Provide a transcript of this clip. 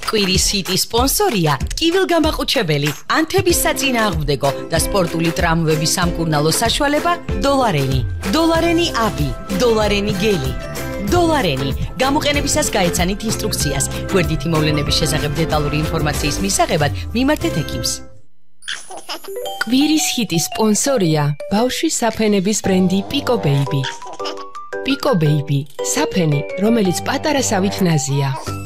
კვირის ჰიტის სპონსორია ტკივილგამაყუჩებელი, ანთების საწინააღმდეგო და სპორტული ტრამვების სამკურნალო საშუალება დოლარენი. დოლარენი აპი, დოლარენი გელი. დოლარენი. გამოყენებისას გაეცანით ინსტრუქციას. გვერდითი მოვლენების შესახებ დეტალური ინფორმაციის მისაღებად მიმართეთ ექიმს. კვირის ჰიტის სპონსორია ბავშვის საფენების ბრენდი პიკო ბეიბი. პიკო ბეიბი, საფენი, რომელიც პატარა სავით ნაზია.